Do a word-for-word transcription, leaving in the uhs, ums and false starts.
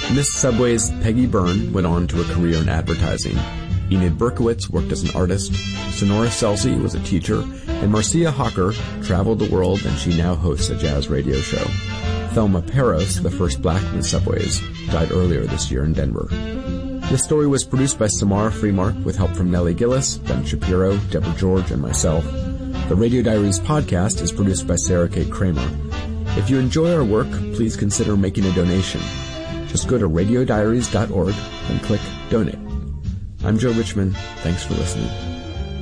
Miss Subway's Peggy Byrne went on to a career in advertising. Enid Berkowitz worked as an artist, Sonora Selzy was a teacher, and Marcia Hawker traveled the world, and she now hosts a jazz radio show. Thelma Peros, the first black Miss Subways, died earlier this year in Denver. This story was produced by Samara Freemark with help from Nellie Gillis, Ben Shapiro, Deborah George, and myself. The Radio Diaries podcast is produced by Sarah Kate Kramer. If you enjoy our work, please consider making a donation. Just go to radio diaries dot org and click Donate. I'm Joe Richman. Thanks for listening.